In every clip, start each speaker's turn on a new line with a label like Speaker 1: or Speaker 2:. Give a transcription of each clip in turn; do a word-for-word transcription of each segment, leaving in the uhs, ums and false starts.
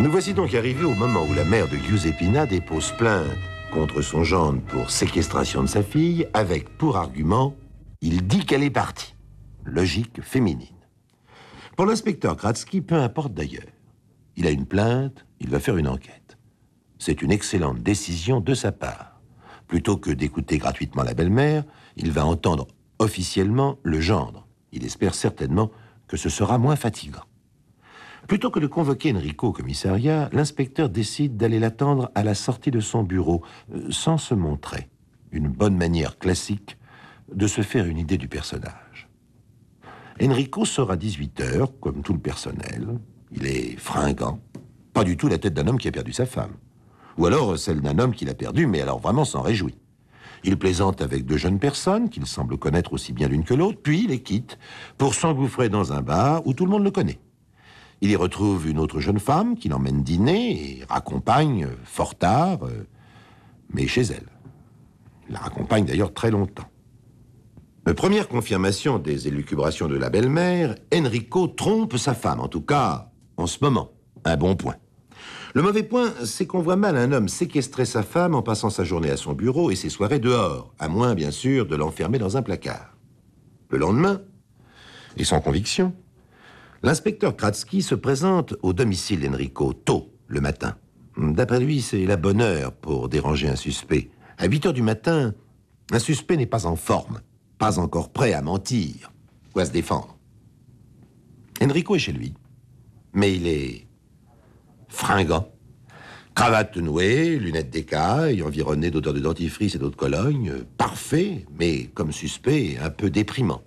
Speaker 1: Nous voici donc arrivés au moment où la mère de Giuseppina dépose plainte contre son gendre pour séquestration de sa fille, avec pour argument, il dit qu'elle est partie. Logique féminine. Pour l'inspecteur Kratzky, peu importe d'ailleurs. Il a une plainte, il va faire une enquête. C'est une excellente décision de sa part. Plutôt que d'écouter gratuitement la belle-mère, il va entendre officiellement le gendre. Il espère certainement que ce sera moins fatigant. Plutôt que de convoquer Enrico au commissariat, l'inspecteur décide d'aller l'attendre à la sortie de son bureau, euh, sans se montrer. Une bonne manière classique de se faire une idée du personnage. Enrico sort à dix-huit heures, comme tout le personnel. Il est fringant. Pas du tout la tête d'un homme qui a perdu sa femme. Ou alors celle d'un homme qui l'a perdue, mais alors vraiment s'en réjouit. Il plaisante avec deux jeunes personnes, qu'il semble connaître aussi bien l'une que l'autre, puis il les quitte pour s'engouffrer dans un bar où tout le monde le connaît. Il y retrouve une autre jeune femme qui l'emmène dîner et raccompagne fort tard, euh, mais chez elle. Il la raccompagne d'ailleurs très longtemps. Euh, première confirmation des élucubrations de la belle-mère, Enrico trompe sa femme, en tout cas en ce moment. Un bon point. Le mauvais point, c'est qu'on voit mal un homme séquestrer sa femme en passant sa journée à son bureau et ses soirées dehors, à moins, bien sûr, de l'enfermer dans un placard. Le lendemain, et sans conviction, l'inspecteur Kratzky se présente au domicile d'Enrico, tôt, le matin. D'après lui, c'est la bonne heure pour déranger un suspect. À huit heures du matin, un suspect n'est pas en forme, pas encore prêt à mentir ou à se défendre. Enrico est chez lui, mais il est fringant. Cravate nouée, lunettes d'écaille, environné d'odeurs de dentifrice et d'eau de Cologne. Parfait, mais comme suspect, un peu déprimant.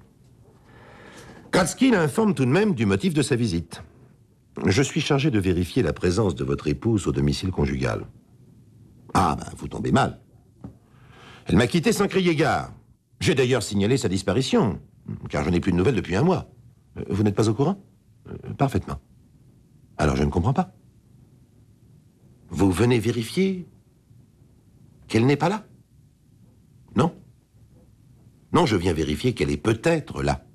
Speaker 1: Kratzky l'informe tout de même du motif de sa visite. Je suis chargé de vérifier la présence de votre épouse au domicile conjugal. Ah, ben, vous tombez mal. Elle m'a quitté sans crier gare. J'ai d'ailleurs signalé sa disparition, car je n'ai plus de nouvelles depuis un mois. Vous n'êtes pas au courant? Parfaitement. Alors je ne comprends pas. Vous venez vérifier qu'elle n'est pas là? Non. Non, je viens vérifier qu'elle est peut-être là.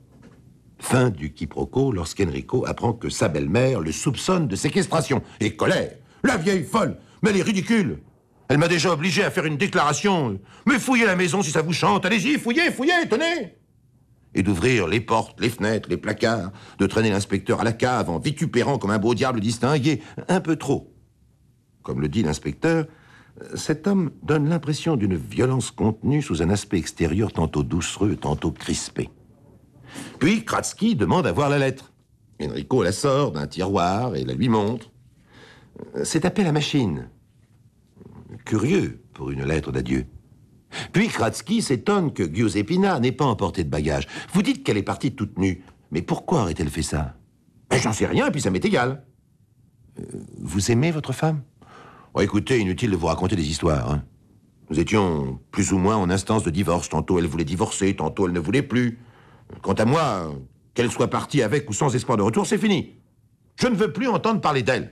Speaker 1: Fin du quiproquo lorsqu'Enrico apprend que sa belle-mère le soupçonne de séquestration. Et colère. La vieille folle. Mais elle est ridicule. Elle m'a déjà obligé à faire une déclaration. Mais fouillez la maison si ça vous chante. Allez-y, fouillez, fouillez, tenez. Et d'ouvrir les portes, les fenêtres, les placards, de traîner l'inspecteur à la cave en vitupérant comme un beau diable distingué. Un peu trop. Comme le dit l'inspecteur, cet homme donne l'impression d'une violence contenue sous un aspect extérieur tantôt doucereux, tantôt crispé. Puis Kratzky demande à voir la lettre. Enrico la sort d'un tiroir et la lui montre. C'est tapé à la machine. Curieux pour une lettre d'adieu. Puis Kratzky s'étonne que Giuseppina n'ait pas emporté de bagages. Vous dites qu'elle est partie toute nue. Mais pourquoi aurait-elle fait ça? Ben, j'en sais rien, puis ça m'est égal. Euh, vous aimez votre femme? Oh, écoutez, inutile de vous raconter des histoires. Hein. Nous étions plus ou moins en instance de divorce. Tantôt elle voulait divorcer, tantôt elle ne voulait plus. Quant à moi, qu'elle soit partie avec ou sans espoir de retour, c'est fini. Je ne veux plus entendre parler d'elle.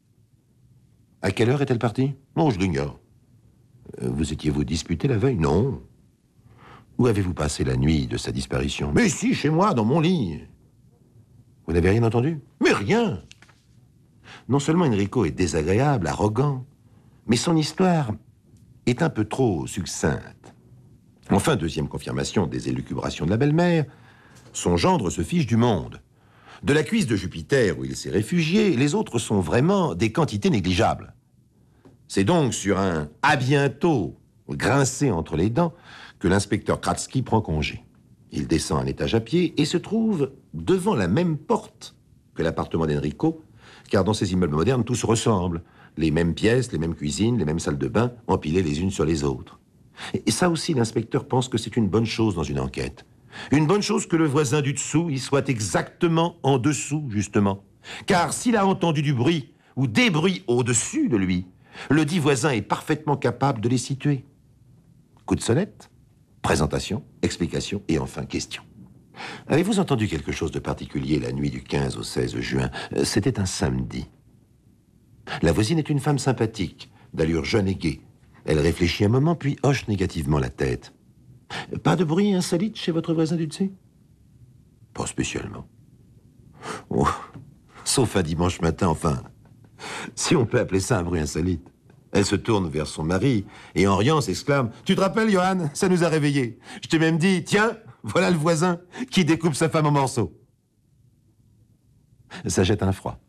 Speaker 1: À quelle heure est-elle partie? Oh, je l'ignore. Vous étiez-vous disputé la veille? Non. Où avez-vous passé la nuit de sa disparition? Mais si, chez moi, dans mon lit. Vous n'avez rien entendu? Mais rien. Non seulement Enrico est désagréable, arrogant, mais son histoire est un peu trop succincte. Enfin, deuxième confirmation des élucubrations de la belle-mère, son gendre se fiche du monde. De la cuisse de Jupiter où il s'est réfugié, les autres sont vraiment des quantités négligeables. C'est donc sur un « à bientôt » grincé entre les dents que l'inspecteur Kratzky prend congé. Il descend un étage à pied et se trouve devant la même porte que l'appartement d'Enrico, car dans ces immeubles modernes, tout se ressemble. Les mêmes pièces, les mêmes cuisines, les mêmes salles de bain, empilées les unes sur les autres. Et ça aussi, l'inspecteur pense que c'est une bonne chose dans une enquête. Une bonne chose que le voisin du dessous y soit exactement en dessous, justement. Car s'il a entendu du bruit ou des bruits au-dessus de lui, le dit voisin est parfaitement capable de les situer. Coup de sonnette, présentation, explication et enfin question. Avez-vous entendu quelque chose de particulier la nuit du quinze au seize juin? C'était un samedi. La voisine est une femme sympathique, d'allure jeune et gaie. Elle réfléchit un moment, puis hoche négativement la tête. Pas de bruit insolite chez votre voisin du dessus? Pas spécialement. Oh, sauf un dimanche matin, enfin. Si on peut appeler ça un bruit insolite. Elle se tourne vers son mari et en riant s'exclame « Tu te rappelles, Johan, ça nous a réveillés. Je t'ai même dit, tiens, voilà le voisin qui découpe sa femme en morceaux. » Ça jette un froid.